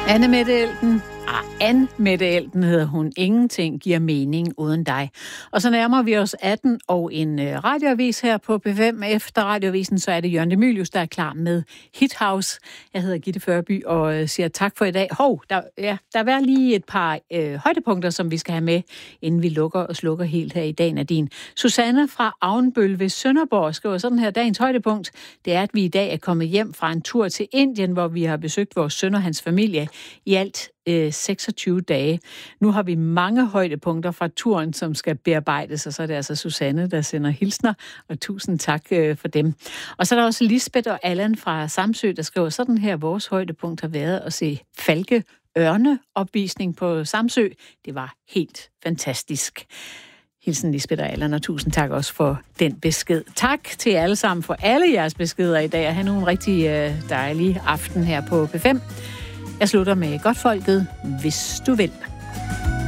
Anne Mette Elten. Anne Mette Elten hedder hun. Ingenting giver mening uden dig. Og så nærmer vi os 18 og en radioavis her på P5. Efter radioavisen, så er det Jørgen de Mylius, der er klar med Hit House. Jeg hedder Gitte Førby og siger tak for i dag. Der var lige et par højdepunkter, som vi skal have med, inden vi lukker og slukker helt her i dag, Nadine. Susanne fra Avnbøl ved Sønderborg skriver sådan her: dagens højdepunkt, det er, at vi i dag er kommet hjem fra en tur til Indien, hvor vi har besøgt vores søn og hans familie i alt 26 dage. Nu har vi mange højdepunkter fra turen, som skal bearbejdes, og så er det altså Susanne, der sender hilsner, og tusind tak for dem. Og så er der også Lisbeth og Allan fra Samsø, der skriver sådan her: vores højdepunkt har været at se Falke ørneopvisning på Samsø. Det var helt fantastisk. Hilsen Lisbeth og Allan, og tusind tak også for den besked. Tak til jer alle sammen for alle jeres beskeder i dag, og have nogle rigtig dejlige aften her på P5. Jeg slutter med Godtfolket, hvis du vil.